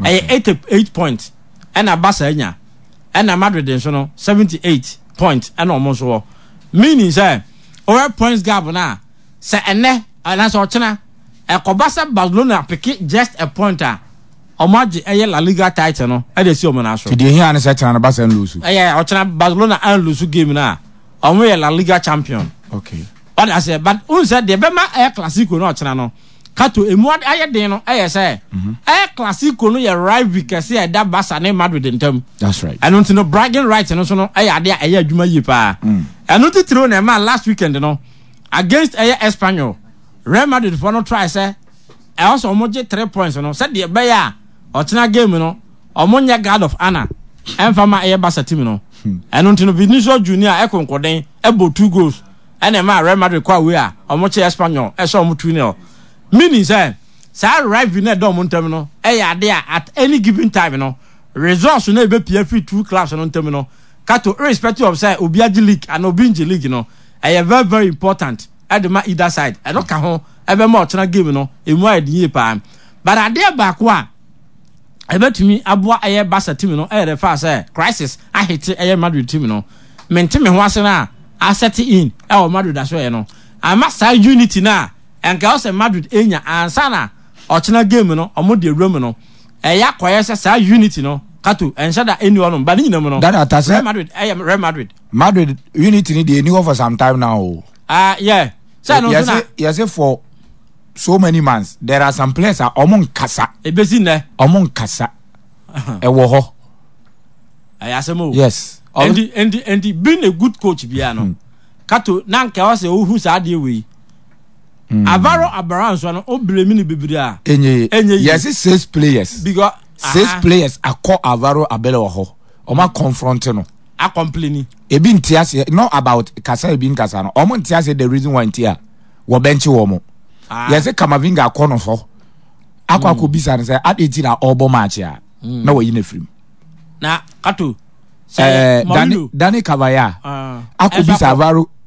S4: 88 points and a Barca enya and a Madrid so no 78 points and almost so meaning say over points gap na say ene and so china Barca Barcelona pick just a pointer omaji La Liga title no e dey see omo na so
S3: dey here na say china Barca lose
S4: ochina Barcelona and lose game na omo La Liga champion
S3: okay
S4: but I say but who said the bema Clasico no ochina no kato emu aye den no say Clasico no ye rival kese e da Barca na Madrid ntam
S3: that's right
S4: and unto no bragging rights no so no ade adwuma yi pa and unto throw na man last weekend no against Espanyol Real Madrid for no try say I also omoje 3 points no said the be ya ochina game no omonya guard of honor enfama Barca team no and unto no Vinicius Junior ekonkoden ebo 2 goals and a man Real Madrid kwa we a omoche Espanyol so omo 2-0 meaning say rival na do montam no ade at any given time no results no be PFP 2 clubs no ntam no kato irrespective of say obi agi league and obi nje league no very very important at the either side I don't ka ho ebe ma ochena game no emu adie pa but ade ba ko a ebetumi aboa Barca team no the fast say crisis I hit Madrid team no mente me ho ase na asset in Madrid as well no ama sa unity na enka o say Madrid enya ansa na ochena game no omo de room no koye say sa unity no kato enshada anyone but nyina mu no
S3: that
S4: Real Madrid
S3: Madrid unity ni dey new for some time now
S4: yeah say no na
S3: yes for so many months there are some players are omon kasa
S4: ebesi ne
S3: omon kasa ewo ho
S4: ayasemo
S3: yes
S4: and being a good coach bia no kato na nka o say ohu sa de we Avaro Abaran so no oblemi ni bibiri a
S3: enye yes 6 players
S4: because
S3: 6 players akọ Avaro Abele ho oma confront no
S4: a complaining
S3: ebi ntiase not about kasa ebi nkasa no omo ntiase the reason why ntia wo bench wo mo yes Kamavinga akọ no so akọ bisa no say adeti na obo match a na wo yi na film
S4: na kato
S3: Dani Kavaya akọ bisa Avaro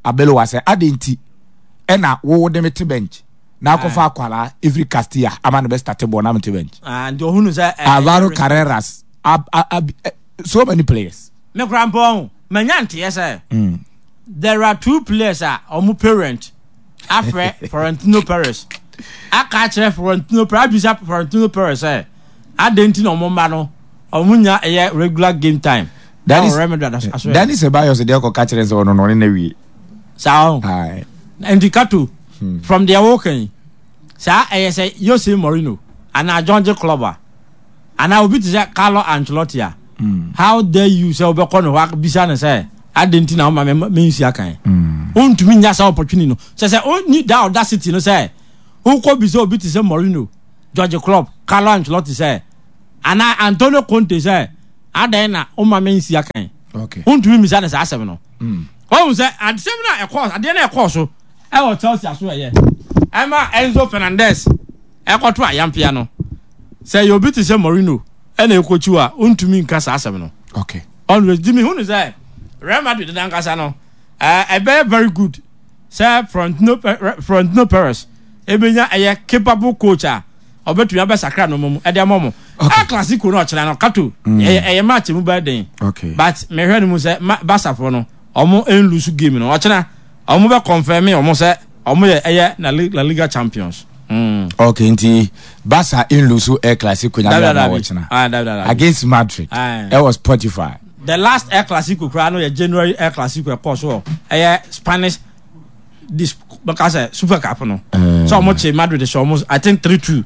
S3: Abelo was a adenti ena wo de mete bench na akofa akwala every Castilla amana be start ball na mete bench
S4: and ohunu say
S3: Alvaro Carreras so many players
S4: me grandpa manyante say there are 2 players omu parent afre Florentino Perez aka chere Florentino Perez adenti no momba no omunya regular game time
S3: that is Ceballos de ko catch so no na wi
S4: sao indicator from their walking sa say Jose Mourinho and Jorge Klopp and I will be to say Carlo Ancelotti how dare you say obekọ no wa bisa na say adenti na ma me nsi akan ontumi nya sa opportunity no say o need that audacity no say who ko bi say obi to say Mourinho Jorge Klopp Carlo Ancelotti say and Antonio Conte say adena o ma me nsi akan
S3: okay
S4: ontumi misa na sa asem no o say at same na e course ade na e course so e wo Chelsea aso ye Emma Enzo Fernandez e ko to ayampia no say you obi to say Mourinho e na ekochi wa ontumi nka sa asem no
S3: okay
S4: always Jimmy who say Real Madrid dan kasa no very good say Florentino Perez ebenya capable coach obetu ya be sakra no mum e de momo classico no chira no kato match mu ba den
S3: okay
S4: but me hwe no mu say Barca for no omo en lose game no chira omo be confirm omo say omo ye na La Liga champions
S3: okay nti Barca in lose El Clasico na watching against Madrid it was Spotify.
S4: The last El Clasico crano January El Clasico course Spanish this because Super Cup no so much Madrid is almost I think 3-2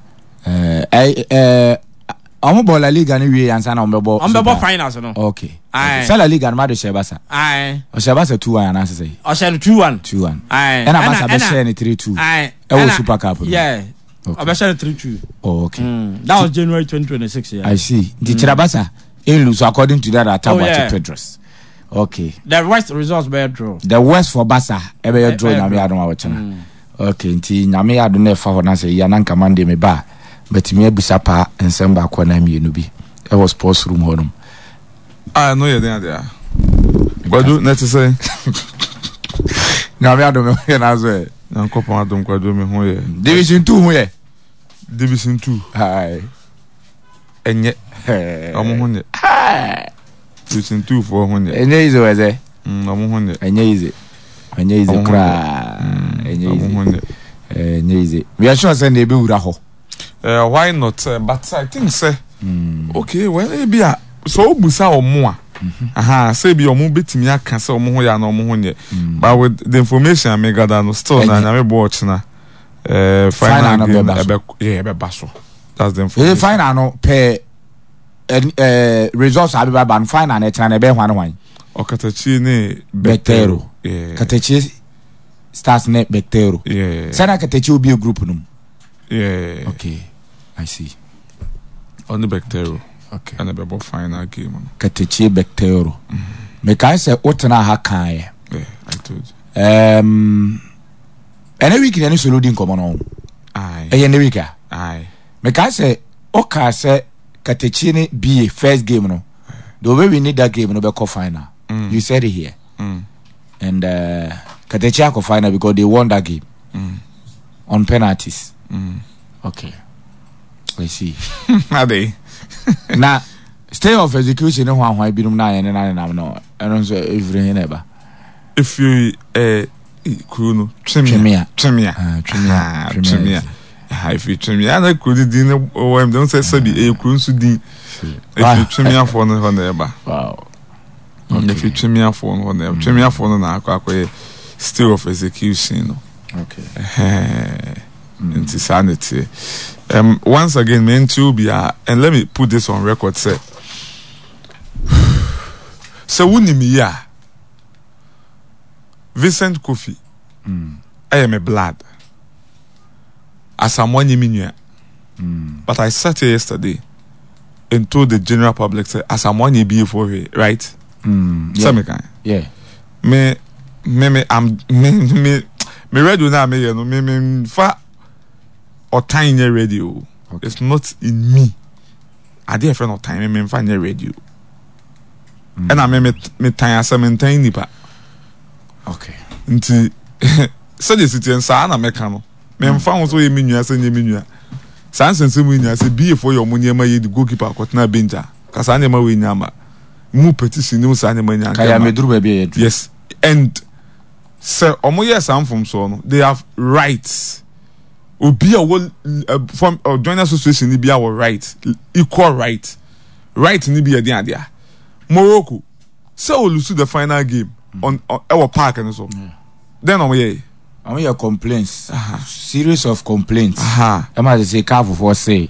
S3: omo ball La Liga ni we answer na omo
S4: finals no
S3: okay so La Liga Madrid share Barca o share Barca 2-1 na say
S4: o share 2-1
S3: and Barca be share 3-2 e was Super Cup
S4: yeah o be share 3-2
S3: okay
S4: that was January 2026 yeah
S3: I see the Barca in lose according to that Atahualpa Pedros. Okay.
S4: The worst results by draw.
S3: The worst for Barca ever draw nyame adon wa wachana. Okay, nti nyame adon na fa ho na say ya na nka mande me ba but me abusa pa ensem ba kwa na mienu bi. E was sports room honum.
S5: No ye den there. Kwadu net say.
S3: Nyame adon me ho na so.
S5: Na nkopon adon kwadu me ho ye.
S3: Division 2 ho ye.
S5: Division 2.
S3: Hai.
S5: Enye omo ho ne Division 2 for ho ne
S3: enye izo weze
S5: omo ho ne
S3: enye ize kra enye ize enye ize we are sure say na ebe wura ho
S5: why not but I think say okay when e be a so obusa omo a say be omo betimi aka say omo ho ya na omo ho ne but with the information I gather no still na me watch na final game ebe baso. That's the information.
S3: Final no pay results abi ba final na tena na be hwan hwan.
S5: Okatachi ne
S3: Bectero. Yeah. Katachi starts ne Bectero.
S5: Yeah.
S3: Sana Katachi will be a group num.
S5: Yeah.
S3: Okay. I see.
S5: On the Bectero.
S3: Okay.
S5: And the final game.
S3: Katachi Bectero. Me kai say otena ha kan ye.
S5: Yeah, I told you.
S3: Any week any solo din komo no.
S5: Aye.
S3: Any week ah.
S5: Aye.
S3: Me can say Oka say Katachi ni be first game no. The way we need that game no be call final. You said it here. And Katachi go final because they won that game on penalties. Okay. I see.
S5: Are they?
S3: Now stay of execution no one be no no. I don't say everything never.
S5: If you Kuno Trimia. If you trim me, I could dinner or don't say Sabi a cruise din. If you trim me for no neighbor. Wow. If you trim me for no neighbor, trim me for no still of execution.
S3: Okay.
S5: Insanity. Once again, men to be and let me put this on record. Say, so wouldn't me ya Vincent Kofi. I am a blood. As someone you mean, but I sat here yesterday and told the general public, say, as someone you be for here, right?
S3: Yeah.
S5: Me radio now, me fa or tiny radio. Okay. It's not in me. I did a friend of time, me find a radio. And I me tiny some tiny pa.
S3: Okay.
S5: nti said the city and sana mekano me found so yemi nua se nyemi nua san sense mu nua se be for your money ma ye the goalkeeper kwatna benja kasa na ma we nyama mu petition ni sa na ma nya
S3: kaya meduru ba be
S5: yes and say omo yes am from so no they have rights obi a will from join association ni be our right equal right ni be there there Morocco say we lose the final game on our park and so then omo
S3: your complaints series of complaints am I say carve for say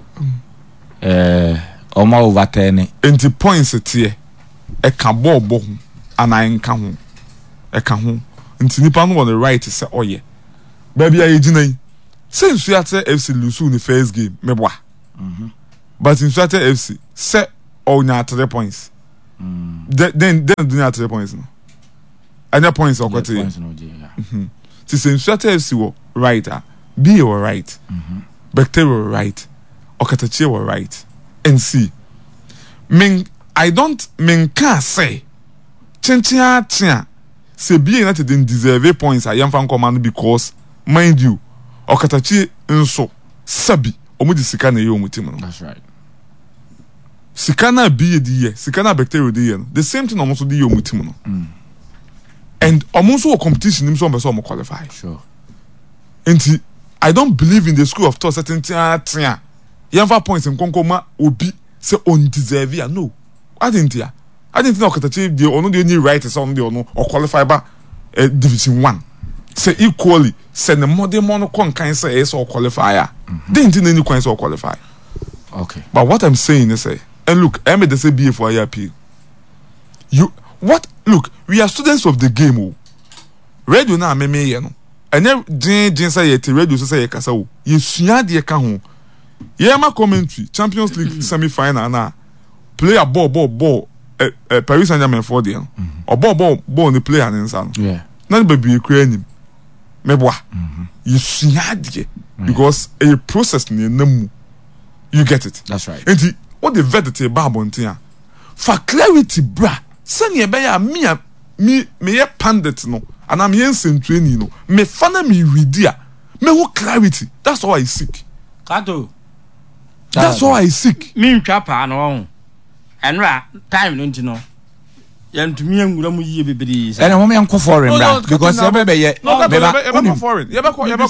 S3: omo overturn
S5: enti points tie e ka ball ho anan ka ho e ka ho enti nipa no on the right say oye baby aye gina since we at FC lose in the first game meboa but in Swate FC say onya 3 points then do not 3 points no any points or what to say Swate FC were right be were right Bacteria were right Okatachi were right and see I can't say chenchia say be United didn't deserve points I am from command because mind you Okatachi nso sabi omudi sika na ye omutim no.
S3: That's right.
S5: Sika na be the year, sika na bacteria the year. The same thing omuso the ye omutim no. And omuso competition nim so be so mo qualify.
S3: Sure.
S5: Enti I don't believe in the school of thought certain tia. Yamfa points in konkoma obi say undeserve ya no. I didn't know Okatachi the ono the only right is on the ono or qualify ba division 1. Say equally send the modern mono can say is or qualifier. They didn't any coins or qualify.
S3: Okay.
S5: But what I'm saying is and look, I made the say BA for IRP. We are students of the game. Radio na me no. And then say yet radio say kasa o. You sua de ka ho. Ye ma commentary Champions League semi-final na play a ball Paris Saint-Germain for there. Or ball the player nsa no.
S3: Yeah.
S5: Na baby Ukraine. Meboa you siade because a process ni namu you get it.
S3: That's right.
S5: And what the vedete babontia for clarity bra sani be ya me ye pandit no and I'm yen training no me fana me redia me who clarity that's all I seek.
S4: Kato
S5: that's all I seek.
S4: Me ntwa pa no enra time no ntino yantumi angura mu yie bebere
S3: say na mo me enko foreign bra because e be ye
S5: foreign ye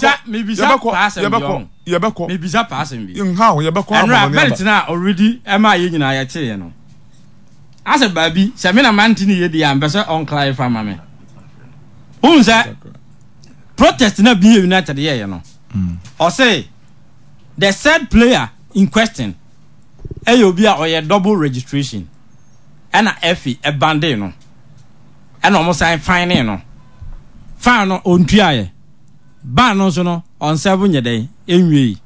S4: me bisa passing bi
S5: how ye be ko
S4: enra belt na already e ma ye nyina ye cheye no ase baby se me na mantini ye di am be se on clarify ma me unza protest na be United ye no or say the third player in question obi a oye double registration and Effie a bande no and almost I fine no fine no on triaye ban no so no on 7 yeday enwie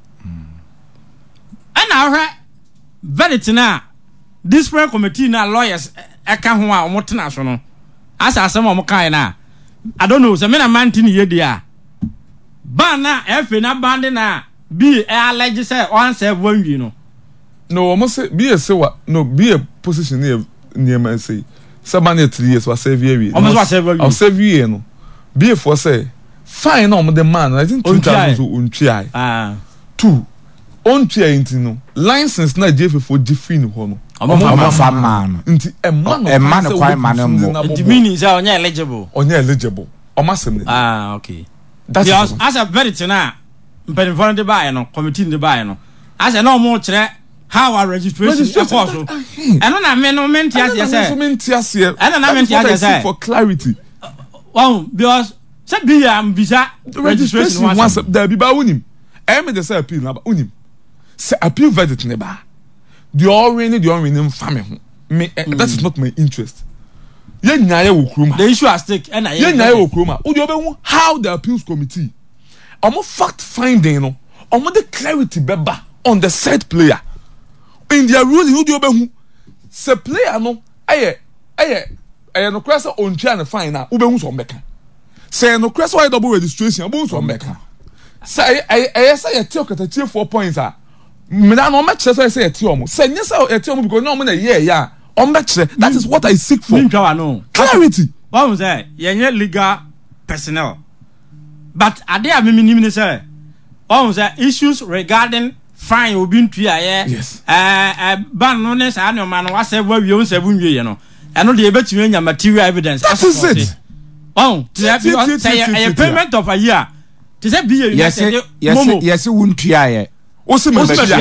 S4: and ahwe verdict na disciplinary committee na lawyers eka ho a omotena so no asa asem omokan na I don't know, so me na mantin ye dia ban na Effie na bande na be allege say on 7 wi no
S5: almost say be a sewa no be a position near my say 3 years was save year I'll save you no be for say fine on the man I think 2000 untri 2 untri intino license na jefe for define ho no
S3: omo fa man
S5: nti e man
S3: kwai man mo
S4: it means say onya eligible
S5: omo asem
S4: okay because as a very na mpelifon de buy no committee de buy no as a no mo kire how our registration course and na me no mentia say and na mentia say
S5: for clarity
S4: because say be am visa registration
S5: once there be ba unim I me dey say appeal na ba unim say appeal verdict ne ba the already mfame ho me that is not my interest ye nyaye wo kroma
S4: the issue at stake and
S5: ye nyaye wo kroma wo dey obehu how the appeals committee omo fact finding no omo the clarity beba on the said player in their ruling who do obehu se player no eye no kwese ontwa na fine na obehu so mbeka se no kwese why double registration obehu so mbeka say say ye tie okatachi 4 points a mina no match say ye tie omo say nye say ye tie omo because no omo na ye ya on match that is what I seek for
S4: clarity
S5: clarity
S4: what was say ye legal personnel. But are there many say? Oh, the issues regarding fine will be to
S5: yes.
S4: Ban no ness and your man was a where you own 7 years, you know. And not able to your material evidence.
S5: That is it.
S4: Oh, a payment of a year. To say be
S3: yes, you won't try.
S5: Also,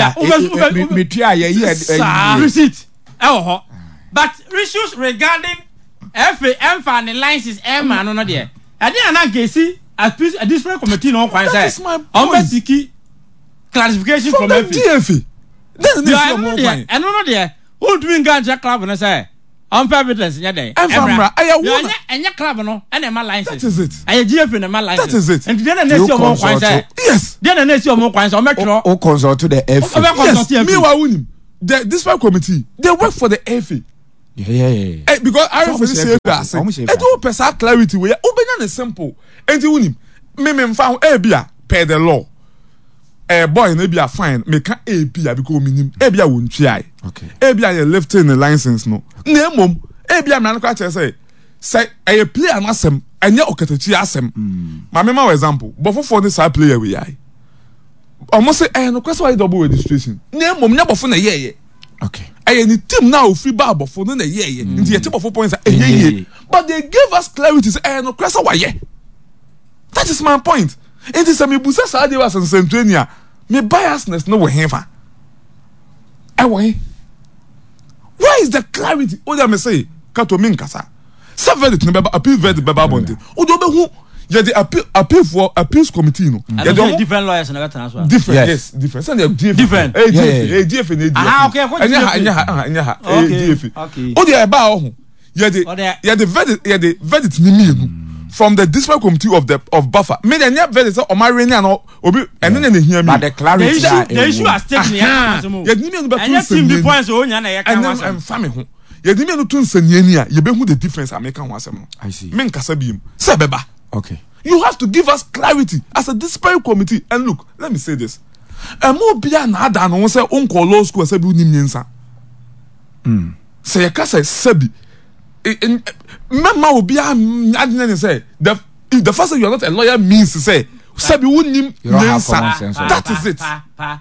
S4: receipt. Oh, but issues regarding FA analysis Emma no there. I didn't not get see a different committee no quite say. On clarification from
S5: the DFE.
S4: Then and no there. Who doing ganja club and say on evidence yesterday. And your club no and my license.
S5: That is it.
S4: I GF in my license.
S5: That is it.
S4: And then the next one quite say.
S5: Yes.
S4: Then the next one quite on metro.
S3: Or consult to the FA.
S5: Yes. Me this committee they work for the FA.
S3: Yeah.
S5: Because I refuse to say that. Do person clarity we obenya is simple. Enti wunim me found bia per the law. Boy na bia fine me can bia because minim bia won twa. Okay. Bia you lifting the license no. Na mom bia me anko say a player an asem anya okatachi asem. Ma me ma example. But for this player we ai. Almost say no question why double registration. Na mom nya bofo na ye.
S3: Okay.
S5: Any team now free bar for no ye. Into your team of 4 points ye. But they gave us clarity say no question why ye. That is my point. It is a me busa sa dey was in Centrania. Me biasness no we hefa. Why is the clarity? O da me say kato min kasa. Sa verdict no beba appeal verdict beba bonte. O do be hu ye the appeal for appeals committee no.
S4: Ye do different lawyers na got answer.
S5: Different yes, different. Say different. DF.
S4: Okay.
S5: Anya. Okay. O dey ba o hu. Ye the verdict ni me from the district committee of Buffer. Me the near verdict o ma reni and obi and then dey hear me.
S3: But the clarity
S4: the issue has taken here.
S5: Ye ni me no be
S4: tun say me points o nya na ye kan wasem.
S5: And family ho. Ye ni me no tun sanyani a ye be hu the difference am kan wasem.
S3: I see.
S5: Me nkasa bi im. Se beba.
S3: Okay.
S5: You have to give us clarity as a disparate committee. And look, let me say this. Mo bia na ada no say unko law school say bi unim nyensa. Say ya kasa sabi. Mema obia adina say the first thing you are not a lawyer means to say sabi unim nyensa. That is it.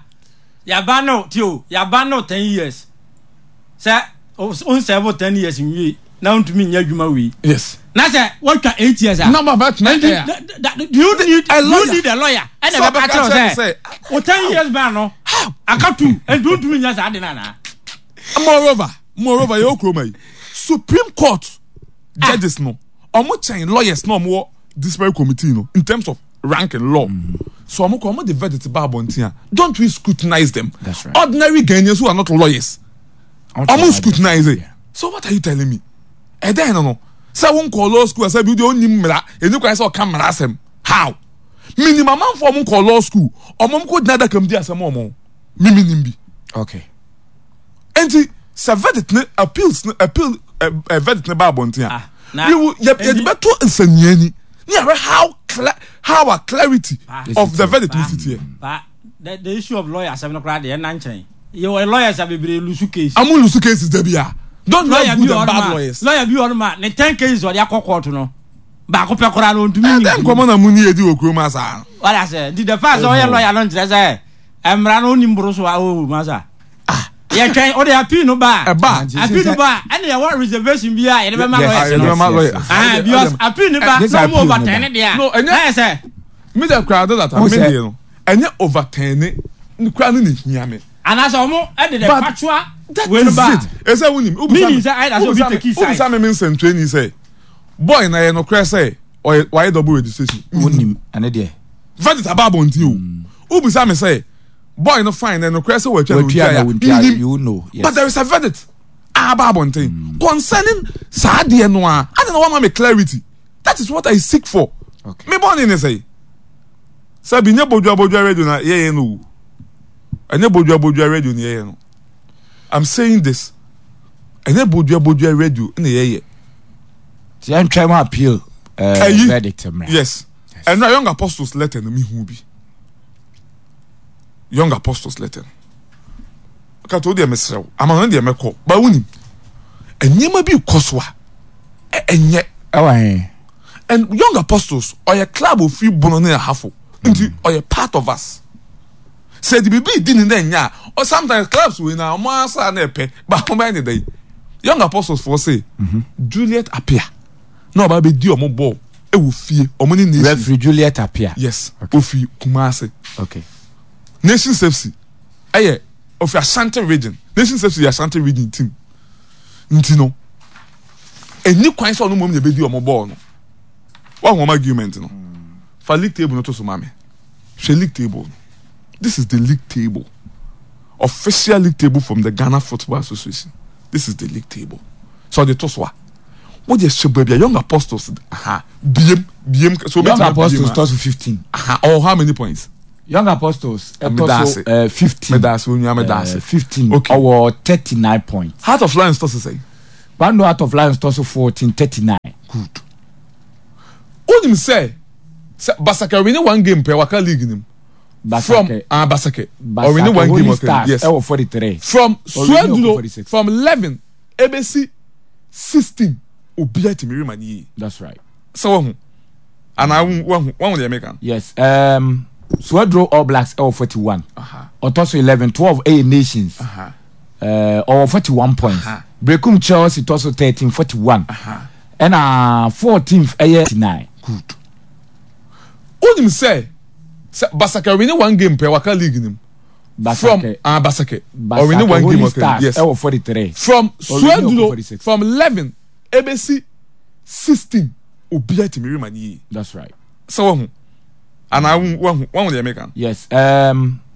S4: Yabano 10 years. Say on serve 10 years in we. Now to me nyadwuma we.
S5: Yes.
S4: Na say what 8 years ah.
S5: Number about 90.
S4: You need a lawyer. And the back say, "O 10 years ban no. Akatu and don't me nyasa ade na." Moreover, you kroma. Supreme Court judges no. Omo chain lawyers no more disparate committee no in terms of rank and law. So omo come the verdict ba bontia. Don't we scrutinize them?
S3: That's right.
S5: Ordinary Ghanaians who are not lawyers. Omo scrutinize it. So what are you telling me? Then no. Say won call law school say bi de onim mra eni kwa say o kam mra asem. How? Minimum man for won call law school. Omom ko dina da kam di asem omo. Miminim bi.
S3: Okay.
S5: Enti sa verdict appeal verdict ne ba bontia. We will ye beto nsaniani. How a clarity of the verdict is here.
S4: But the issue of lawyers have no crowd there nanchen. Your lawyers have be lose case.
S5: Amu lose cases there bia. Don't lawyer good and bad lawyers.
S4: Lawyer be on ma ne 10 cases or ya court no. Ba ko pe kora no ntumi.
S5: Dem komo na muni edi okroma sa.
S4: What I say? Did the first lawyer no say emra no nimbro so o masa. Ya twen o dey appeal no ba. Appeal no ba. And there what reservation bia ye be ma lawyers. Because appeal no ba no more overturn there. No, I say.
S5: Me the crowd that am me no. Enye overturn ni kwa no ni hia me.
S4: Anasa omo e dey factual
S5: we no ba. E say wunim.
S4: Meaning say I so be take side.
S5: Obi say me mention training say. Boy na ye no cry say why double registration.
S3: Wunim ane dey.
S5: Verdict about bonti o. Obi say me say boy no fine and no cry say we try
S3: you know. Yes.
S5: But there is a verdict about bonti concerning saade no a. I don't want me clarity. That is what I seek for.
S3: Okay.
S5: Me born in say. Sabi nye bodwa radio na ye no. Anye bodwa radio ni ye no. I'm saying this. Anye bodwa radio ni ye.
S3: So I'm trying to appeal verdict.
S5: Yes. And now young apostles letter no me hu bi. Young apostles letter. Ka to dey mesrew. Ama no dey mekọ. Ba wuni. Enyema bi koswa. Enye. And Young Apostles or a club of free bono na hafo nti or a part of us. Said the baby didn't then ya or sometimes clubs we now masa na pe but how many day Young Apostles for say Juliet appear no ba be di omo ball e wo fie omo ni nation
S3: referee Juliet appear.
S5: yes ofi Kumasi
S3: Okay.
S5: Nations FC aye of Ashanti region Nations FC Ashanti region team nti no eni kwan so no mom na be di omo ball no one home argument no for league table no to so mame she league table this is the league table official league table from the Ghana Football Association. This is the league table. So the toswa what just baby Young Apostles BM so
S3: Young Apostles toss 15.
S5: Or how many points?
S3: Young Apostles
S5: Medase.
S3: 15.
S5: Medase
S3: 15.
S5: Okay.
S3: Or 39 points.
S5: Heart of Lions toss say.
S3: Bando Heart of Lions toss 14, 39.
S5: Good. What him say Basake winning one game per waka league him. From Basake or winning one game
S3: yes. 43.
S5: From Swedulo from 11 ABC 16 Obia Timiri Mani.
S3: That's right.
S5: So and I one with the American.
S3: Yes. Swedro All Blacks 41. Otoso 11, 12 A Nations. Or 41 points. Brekum Chelsea Toso 13, 41. And 14th A 39.
S5: Good. What him say Basake winning one game per waka league him. From Basake or winning one game
S3: yes. 43.
S5: From Swedulo from 11 ABC 16 Obia Timiri Mani.
S3: That's right.
S5: So and I one with the American.
S3: Yes.